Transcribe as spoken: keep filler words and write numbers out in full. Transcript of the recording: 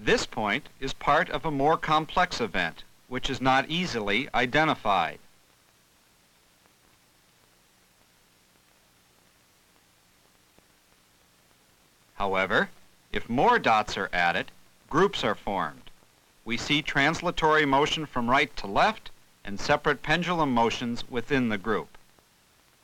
This point is part of a more complex event, which is not easily identified. However, if more dots are added, groups are formed. We see translatory motion from right to left and separate pendulum motions within the group.